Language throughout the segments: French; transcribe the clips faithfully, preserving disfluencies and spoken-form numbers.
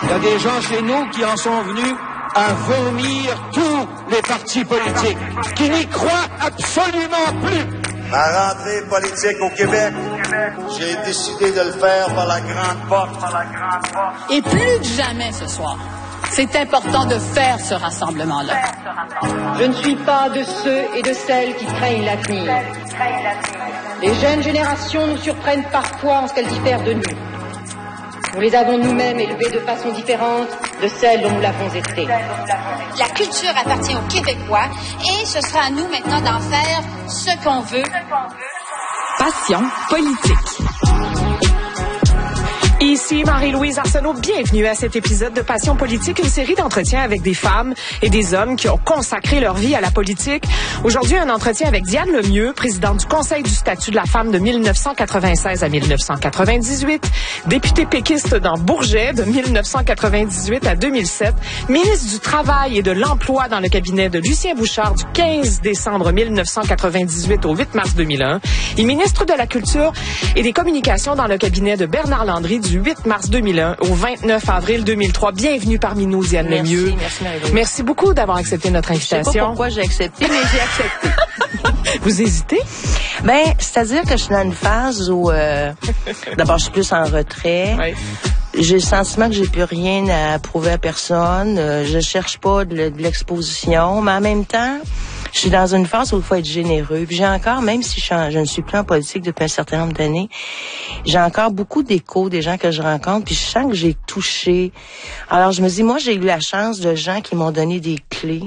Il y a des gens chez nous qui en sont venus à vomir tous les partis politiques, qui n'y croient absolument plus. Ma rentrée politique au Québec, j'ai décidé de le faire par la grande porte. Et plus que jamais ce soir, c'est important de faire ce rassemblement-là. Je ne suis pas de ceux et de celles qui craignent l'avenir. Les jeunes générations nous surprennent parfois en ce qu'elles diffèrent de nous. Nous les avons nous-mêmes élevées de façon différente de celle dont nous l'avons été. La culture appartient aux Québécois et ce sera à nous maintenant d'en faire ce qu'on veut. Passion politique. Ici Marie-Louise Arsenault, bienvenue à cet épisode de Passion politique, une série d'entretiens avec des femmes et des hommes qui ont consacré leur vie à la politique. Aujourd'hui, un entretien avec Diane Lemieux, présidente du Conseil du statut de la femme de mille neuf cent quatre-vingt-seize à mille neuf cent quatre-vingt-dix-huit, députée péquiste dans Bourget de mille neuf cent quatre-vingt-dix-huit à deux mille sept, ministre du Travail et de l'Emploi dans le cabinet de Lucien Bouchard du quinze décembre mille neuf cent quatre-vingt-dix-huit au huit mars deux mille un et ministre de la Culture et des Communications dans le cabinet de Bernard Landry du huit mars deux mille un au vingt-neuf avril deux mille trois. Bienvenue parmi nous, Diane merci, Lemieux. Merci, Marie-Louise. Merci beaucoup d'avoir accepté notre invitation. Je sais pas pourquoi j'ai accepté, mais j'ai accepté. Vous hésitez? Ben, c'est-à-dire que je suis dans une phase où, euh, d'abord, je suis plus en retrait. Oui. J'ai le sentiment que j'ai plus rien à prouver à personne. Euh, je cherche pas de, de l'exposition, mais en même temps, je suis dans une phase où il faut être généreux. Puis j'ai encore, même si je, je ne suis plus en politique depuis un certain nombre d'années, j'ai encore beaucoup d'échos des gens que je rencontre, puis je sens que j'ai touché. Alors je me dis, moi, j'ai eu la chance de gens qui m'ont donné des clés.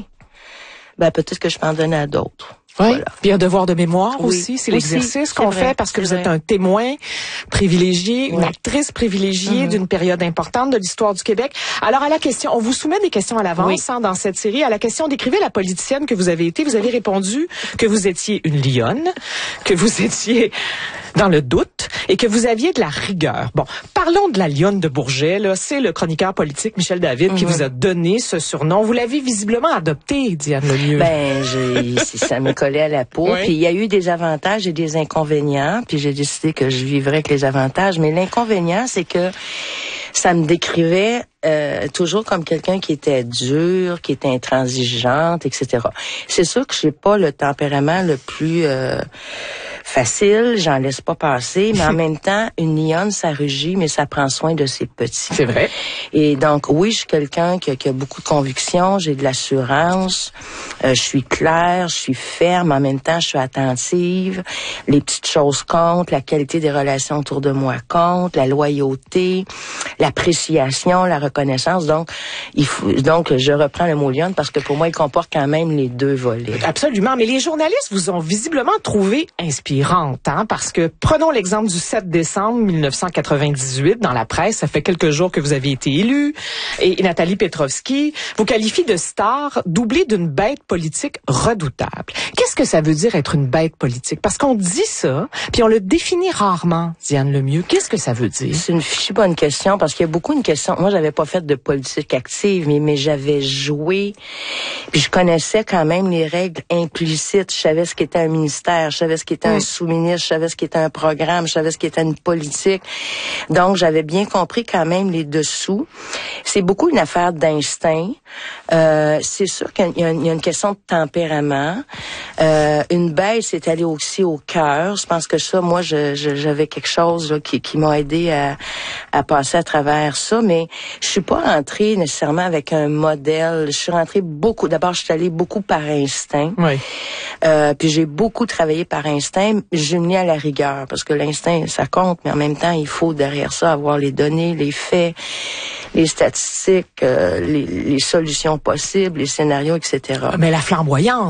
Ben peut-être que je peux en donner à d'autres. Oui, voilà. Puis un devoir de mémoire oui. aussi, c'est aussi, l'exercice c'est qu'on vrai, fait parce que vous vrai. êtes un témoin privilégié, une oui. actrice privilégiée mm-hmm. d'une période importante de l'histoire du Québec. Alors à la question, on vous soumet des questions à l'avance oui. hein, dans cette série. À la question, décrivez la politicienne que vous avez été. Vous avez répondu que vous étiez une lionne, que vous étiez dans le doute et que vous aviez de la rigueur. Bon, parlons de la lionne de Bourget. Là, c'est le chroniqueur politique Michel David mm-hmm. qui vous a donné ce surnom. Vous l'avez visiblement adopté, Diane Lemieux. Ben, j'ai, ça me collait à la peau. Oui. Puis il y a eu des avantages et des inconvénients. Puis j'ai décidé que je vivrais avec les avantages. Mais l'inconvénient, c'est que ça me décrivait euh, toujours comme quelqu'un qui était dur, qui était intransigeante, et cetera. C'est sûr que j'ai pas le tempérament le plus euh, facile, j'en laisse pas passer, mais en même temps, une lionne, ça rugit, mais ça prend soin de ses petits. C'est vrai. Et donc, oui, je suis quelqu'un qui, qui a beaucoup de conviction, j'ai de l'assurance, euh, je suis claire, je suis ferme, en même temps, je suis attentive, les petites choses comptent, la qualité des relations autour de moi compte, la loyauté, l'appréciation, la reconnaissance. Donc, il faut, donc, je reprends le mot lionne parce que pour moi, il comporte quand même les deux volets. Absolument. Mais les journalistes vous ont visiblement trouvé inspirante, hein, parce que prenons l'exemple du sept décembre mille neuf cent quatre-vingt-dix-huit dans la presse. Ça fait quelques jours que vous avez été élue. Et Nathalie Petrovski vous qualifie de star doublée d'une bête politique redoutable. Qu'est-ce que ça veut dire être une bête politique? Parce qu'on dit ça, puis on le définit rarement, Diane Lemieux. Qu'est-ce que ça veut dire? C'est une fichue bonne question parce qu'il y a beaucoup de questions. Moi, j'avais pas fait de politique active, mais, mais j'avais joué. Puis je connaissais quand même les règles implicites. Je savais ce qu'était un ministère, je savais ce qu'était mmh. un sous-ministre, je savais ce qu'était un programme, je savais ce qu'était une politique. Donc, j'avais bien compris quand même les dessous. C'est beaucoup une affaire d'instinct. Euh, c'est sûr qu'il y a, une, il y a une question de tempérament. Euh, une bête, c'est aller aussi au cœur. Je pense que ça, moi, je, je, j'avais quelque chose là, qui, qui m'a aidé à, à passer à travers ça. Mais je suis pas rentrée nécessairement avec un modèle. Je suis rentrée beaucoup. D'abord, je suis allée beaucoup par instinct. Oui. Euh, puis j'ai beaucoup travaillé par instinct, jumelé à la rigueur, parce que l'instinct, ça compte, mais en même temps, il faut derrière ça avoir les données, les faits, les statistiques, euh, les, les solutions possibles, les scénarios, et cetera. Mais la flamboyance